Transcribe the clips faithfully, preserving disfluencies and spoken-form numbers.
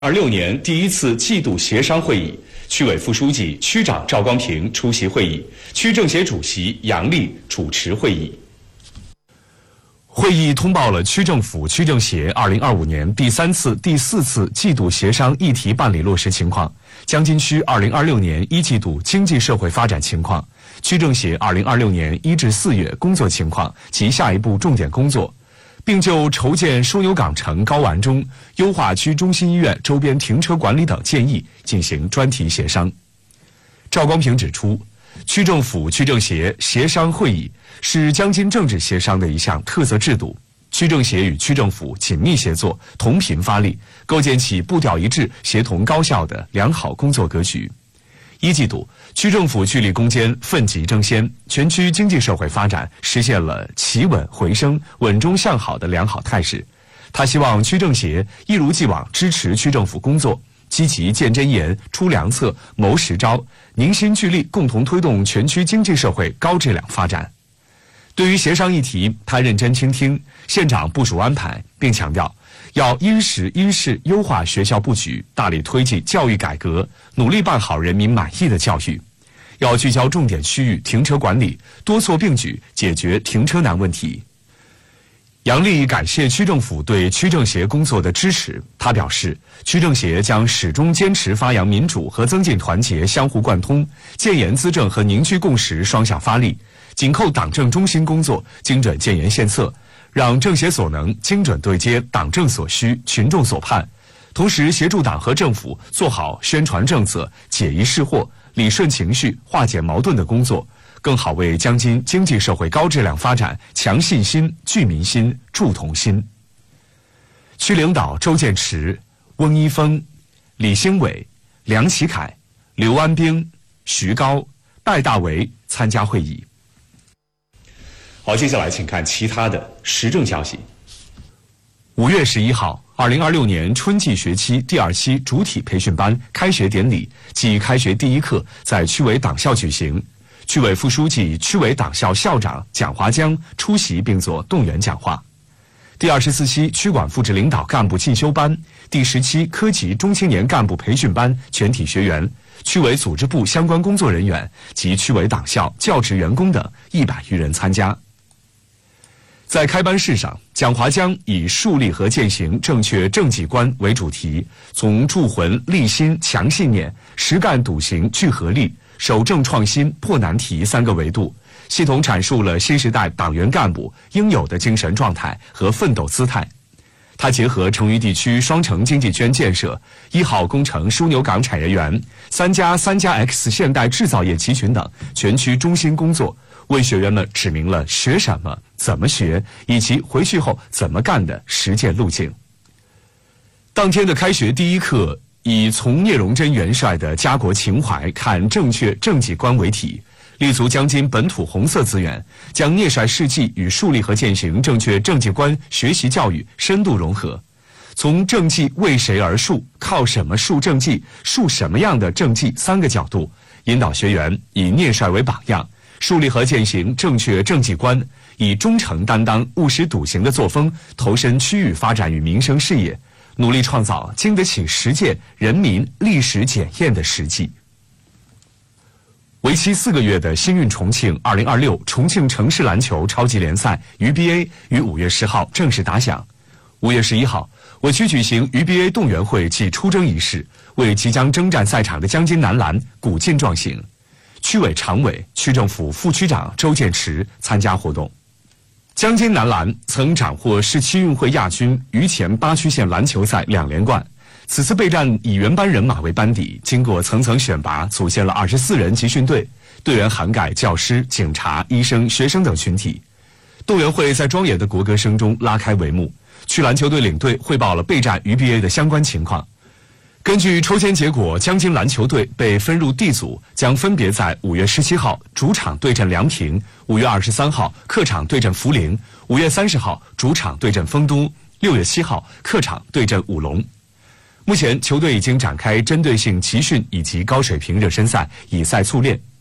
二六年第一次季度协商会议，区委副书记、区长赵光平出席会议，区政协主席杨丽主持会议。会议通报了区政府、区政协二零二五年第三次、第四次季度协商议题办理落实情况，江津区二零二六年一季度经济社会发展情况，区政协二零二六年一至四月工作情况及下一步重点工作，并就筹建枢纽港城高完中、优化区中心医院周边停车管理等建议进行专题协商。赵光平指出，区政府、区政协协商会议是江津政治协商的一项特色制度，区政协与区政府紧密协作，同频发力，构建起步调一致、协同高效的良好工作格局。一季度，区政府聚力攻坚，奋楫争先，全区经济社会发展实现了企稳回升、稳中向好的良好态势。他希望区政协一如既往支持区政府工作，积极见真言、出良策、谋实招，凝心聚力，共同推动全区经济社会高质量发展。对于协商议题，他认真倾听，现场部署安排，并强调要因时因势优化学校布局，大力推进教育改革，努力办好人民满意的教育。要聚焦重点区域停车管理，多措并举解决停车难问题。杨丽感谢区政府对区政协工作的支持，他表示，区政协将始终坚持发扬民主和增进团结相互贯通，建言资政和凝聚共识双向发力，紧扣党政中心工作，精准建言献策，让政协所能精准对接党政所需、群众所盼，同时协助党和政府做好宣传政策、解疑释惑、理顺情绪、化解矛盾的工作，更好为江津经济社会高质量发展强信心、聚民心、助同心。区领导周建池、翁一峰、李兴伟、梁启凯、刘安兵、徐高、戴大为参加会议。好，接下来请看其他的时政消息。五月十一号，二零二六年春季学期第二期主体培训班开学典礼暨开学第一课在区委党校举行。区委副书记、区委党校校长蒋华江出席并作动员讲话。第二十四期区管副职领导干部进修班、第十期科级中青年干部培训班全体学员、区委组织部相关工作人员及区委党校教职员工等一百余人参加。在开班式上，蒋华江以树立和践行正确政绩观为主题，从铸魂立心强信念、实干笃行聚合力、守正创新破难题三个维度，系统阐述了新时代党员干部应有的精神状态和奋斗姿态。他结合成渝地区双城经济圈建设、一号工程枢纽港产业园、三加三加 X 现代制造业集群等全区中心工作，为学员们指明了学什么、怎么学以及回去后怎么干的实践路径。当天的开学第一课以从聂荣臻元帅的家国情怀看正确政绩观为题，立足江津本土红色资源，将聂帅事迹与树立和践行正确政绩观学习教育深度融合，从政绩为谁而树、靠什么树政绩、树什么样的政绩三个角度，引导学员以聂帅为榜样，树立和践行正确政绩观，以忠诚担当、务实笃行的作风投身区域发展与民生事业，努力创造经得起实践、人民历史检验的实际。为期四个月的新运重庆二零二六重庆城市篮球超级联赛渝 B A 于五月十号正式打响。五月十一号，我区举行渝 B A 动员会暨出征仪式，为即将征战赛场的江津男篮鼓劲壮行。区委常委、区政府副区长周建池参加活动。江津男篮曾斩获市区运会亚军、渝前八区县篮球赛两连冠。此次备战以原班人马为班底，经过层层选拔，组建了二十四人集训队，队员涵盖教师、警察、医生、学生等群体。动员会在庄严的国歌声中拉开帷幕。区篮球队领队汇报了备战渝 B A 的相关情况。根据抽签结果，江津篮球队被分入 D 组，将分别在五月十七号主场对阵梁平，五月二十三号客场对阵涪陵，五月三十号主场对阵丰都，六月七号客场对阵武隆。目前球队已经展开针对性集训以及高水平热身赛，以赛促练。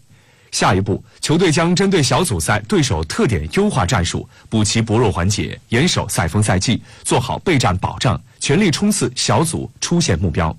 下一步，球队将针对小组赛对手特点优化战术，补齐薄弱环节，严守赛锋赛季，做好备战保障，全力冲刺小组出线目标。